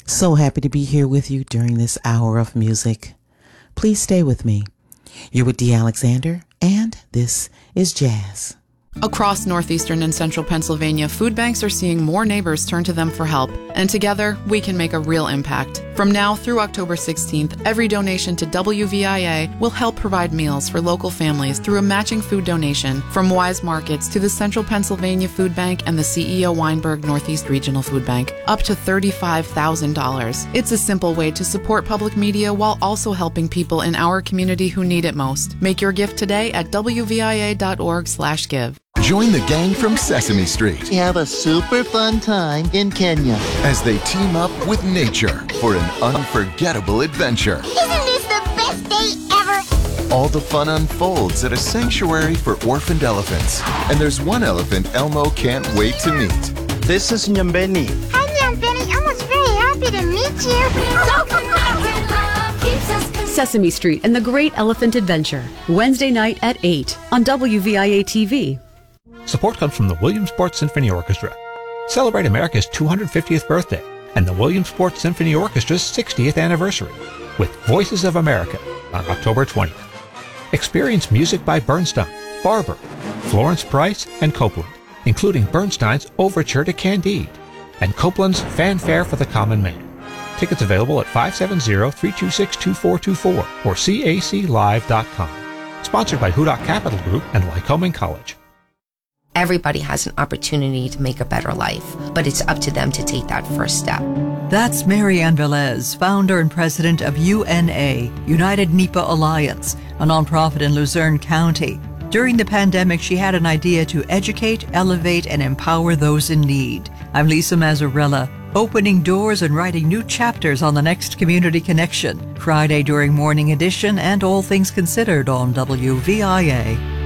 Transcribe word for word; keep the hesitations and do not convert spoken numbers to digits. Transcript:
So happy to be here with you during this hour of music. Please stay with me. You're with Dee Alexander, and this is Jazz. Across northeastern and central Pennsylvania, food banks are seeing more neighbors turn to them for help, and together we can make a real impact. From now through October sixteenth, every donation to W V I A will help provide meals for local families through a matching food donation from Wise Markets to the Central Pennsylvania Food Bank and the C E O Weinberg Northeast Regional Food Bank, up to thirty-five thousand dollars. It's a simple way to support public media while also helping people in our community who need it most. Make your gift today at W V I A dot org slash give. Join the gang from Sesame Street. We have a super fun time in Kenya as they team up with nature for an unforgettable adventure. Isn't this the best day ever? All the fun unfolds at a sanctuary for orphaned elephants. And there's one elephant Elmo can't wait to meet. This is Nyambeni. Hi, Nyambeni. I was very happy to meet you. Sesame Street and the Great Elephant Adventure, Wednesday night at eight on W V I A T V. Support comes from the Williamsport Symphony Orchestra. Celebrate America's two hundred fiftieth birthday and the Williamsport Symphony Orchestra's sixtieth anniversary with Voices of America on October twentieth. Experience music by Bernstein, Barber, Florence Price, and Copland, including Bernstein's Overture to Candide and Copland's Fanfare for the Common Man. Tickets available at five seven zero, three two six, two four two four or C A C live dot com. Sponsored by Hudak Capital Group and Lycoming College. Everybody has an opportunity to make a better life, but it's up to them to take that first step. That's Marianne Velez, founder and president of U N A, United Nipa Alliance, a nonprofit in Luzerne County. During the pandemic, she had an idea to educate, elevate, and empower those in need. I'm Lisa Mazzarella, opening doors and writing new chapters on the next Community Connection, Friday during Morning Edition and All Things Considered on W V I A.